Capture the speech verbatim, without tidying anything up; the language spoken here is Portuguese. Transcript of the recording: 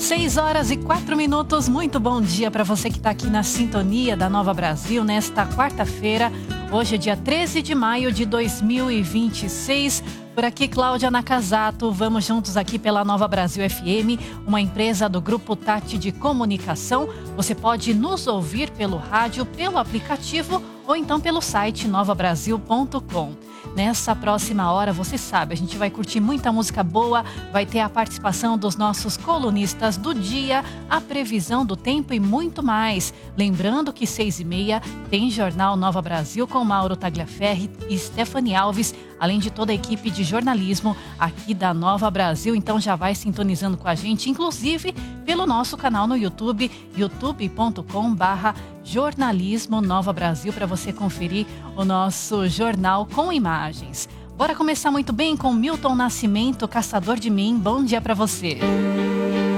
Seis horas e quatro minutos, muito bom dia para você que está aqui na sintonia da Nova Brasil nesta quarta-feira. Hoje é dia treze de maio de dois mil e vinte e seis. Por aqui, Cláudia Nakazato, vamos juntos aqui pela Nova Brasil F M, uma empresa do Grupo Tati de Comunicação. Você pode nos ouvir pelo rádio, pelo aplicativo ou então pelo site nova brasil ponto com. Nessa próxima hora, você sabe, a gente vai curtir muita música boa, vai ter a participação dos nossos colunistas do dia, a previsão do tempo e muito mais. Lembrando que seis e meia tem Jornal Nova Brasil com Mauro Tagliaferri e Stephanie Alves, além de toda a equipe de jornalismo aqui da Nova Brasil. Então já vai sintonizando com a gente, inclusive pelo nosso canal no YouTube, youtube ponto com barra jornalismo Nova Brasil, para você conferir o nosso jornal com imagens. Bora começar muito bem com Milton Nascimento, Caçador de Mim. Bom dia para você.